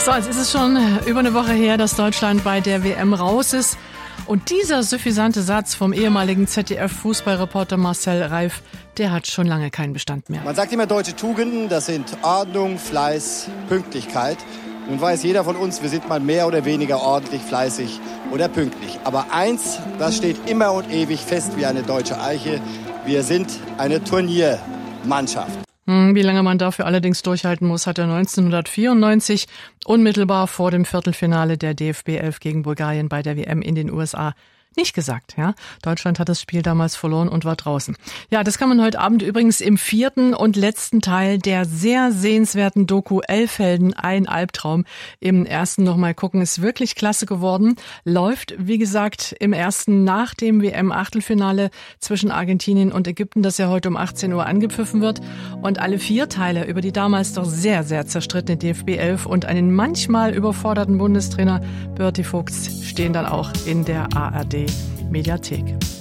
So, jetzt ist es schon über eine Woche her, dass Deutschland bei der WM raus ist. Und dieser suffisante Satz vom ehemaligen ZDF-Fußballreporter Marcel Reif, der hat schon lange keinen Bestand mehr. Man sagt immer, deutsche Tugenden, das sind Ordnung, Fleiß, Pünktlichkeit. Nun weiß jeder von uns, wir sind mal mehr oder weniger ordentlich, fleißig oder pünktlich. Aber eins, das steht immer und ewig fest wie eine deutsche Eiche. Wir sind eine Turniermannschaft. Wie lange man dafür allerdings durchhalten muss, hat er 1994 unmittelbar vor dem Viertelfinale der DFB 11 gegen Bulgarien bei der WM in den USA nicht gesagt, ja. Deutschland hat das Spiel damals verloren und war draußen. Ja, das kann man heute Abend übrigens im 4. und letzten Teil der sehr sehenswerten Doku Elfhelden, ein Albtraum, im ersten nochmal gucken. Ist wirklich klasse geworden. Läuft, wie gesagt, im ersten nach dem WM-Achtelfinale zwischen Argentinien und Ägypten, das ja heute um 18 Uhr angepfiffen wird. Und alle 4 Teile über die damals doch sehr, sehr zerstrittene DFB 11 und einen manchmal überforderten Bundestrainer Berti Vogts stehen dann auch in der ARD Mediathek.